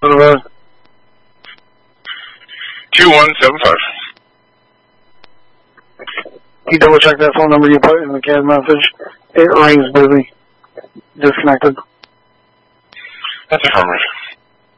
2175. 2175. Can you double check that phone number you put in the CAD message? It rings busy. Disconnected. That's affirmative.